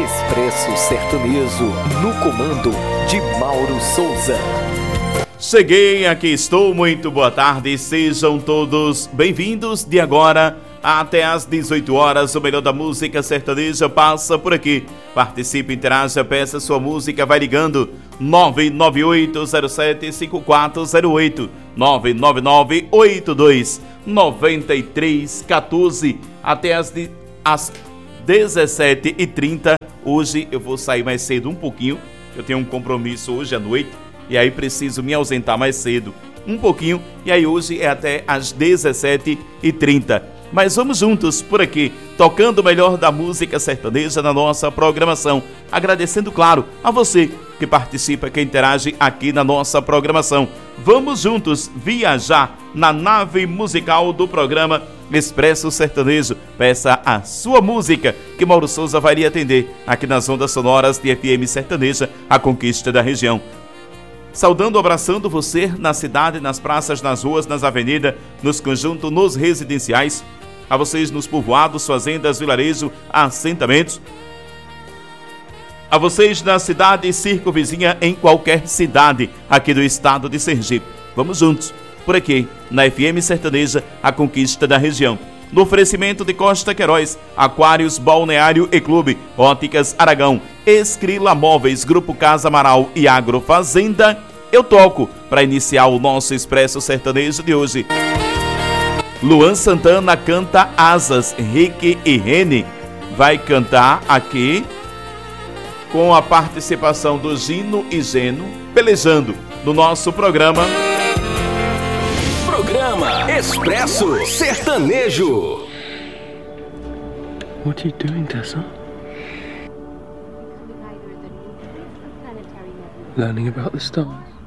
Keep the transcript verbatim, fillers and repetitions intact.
Expresso Sertanejo, no comando de Mauro Souza. Cheguei, aqui estou, muito boa tarde, sejam todos bem-vindos. De agora até às dezoito horas, o melhor da música sertaneja passa por aqui. Participe, interaja, peça sua música, vai ligando nove nove oito zero sete cinco quatro zero oito, nove nove nove oito dois nove três um quatro, até às, de, às dezessete e trinta. Hoje eu vou sair mais cedo um pouquinho, eu tenho um compromisso hoje à noite e aí preciso me ausentar mais cedo um pouquinho, e aí hoje é até às dezessete e trinta. Mas vamos juntos por aqui, tocando o melhor da música sertaneja na nossa programação. Agradecendo, claro, a você que participa, que interage aqui na nossa programação. Vamos juntos viajar na nave musical do programa Expresso Sertanejo. Peça a sua música, que Mauro Souza vai lhe atender aqui nas ondas sonoras de F M Sertaneja, a conquista da região. Saudando, abraçando você na cidade, nas praças, nas ruas, nas avenidas, nos conjuntos, nos residenciais, a vocês nos povoados, fazendas, vilarejo, assentamentos, a vocês na cidade circunvizinha, em qualquer cidade aqui do estado de Sergipe. Vamos juntos, por aqui, na F M Sertaneja, a conquista da região. No oferecimento de Costa Queiroz, Aquários, Balneário e Clube, Óticas Aragão, Escrila Móveis, Grupo Casa Amaral e Agrofazenda, eu toco para iniciar o nosso Expresso Sertanejo de hoje. Luan Santana canta Asas, Rick e Rene vai cantar aqui com a participação do Gino e Geno, pelejando no nosso programa. Programa Expresso Sertanejo. What are you doing, Tessa? Learning about the stars.